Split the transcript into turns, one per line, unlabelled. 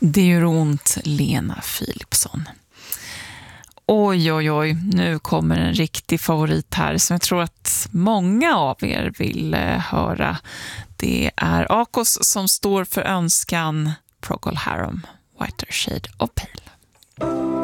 Det gör ont, Lena Philipsson. Oj, oj, oj. Nu kommer en riktig favorit här som jag tror att många av er vill höra. Det är Akos som står för önskan Procol Harum, Whiter Shade of Pale.